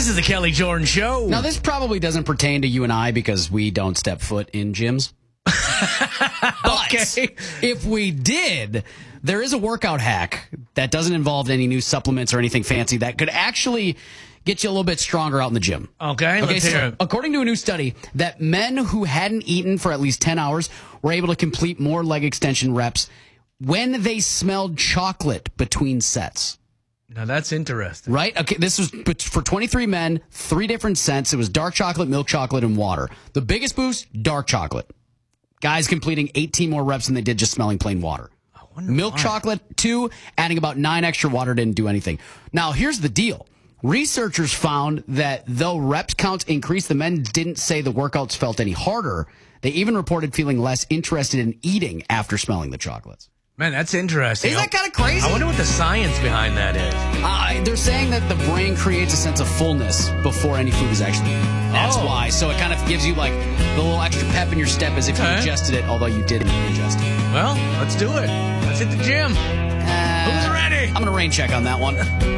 This is the Kelly Jordan Show. Now, this probably doesn't pertain to you and I because we don't step foot in gyms. But if we did, there is a workout hack that doesn't involve any new supplements or anything fancy that could actually get you a little bit stronger out in the gym. Okay, let's hear so it. according to a new study, that men who hadn't eaten for at least 10 hours were able to complete more leg extension reps when they smelled chocolate between sets. Now, that's interesting. Right? Okay, this was for 23 men, 3 different scents. It was dark chocolate, milk chocolate, and water. The biggest boost, dark chocolate. Guys completing 18 more reps than they did just smelling plain water. Milk chocolate, 2, adding about 9 extra water didn't do anything. Now, here's the deal. Researchers found that though reps counts increased, the men didn't say the workouts felt any harder. They even reported feeling less interested in eating after smelling the chocolates. Man, that's interesting. Isn't that kind of crazy? I wonder what the science behind that is. They're saying that the brain creates a sense of fullness before any food is actually eaten. That's why. So it kind of gives you like the little extra pep in your step as if you ingested it, although you didn't ingest it. Well, let's do it. Let's hit the gym. Who's ready? I'm going to rain check on that one.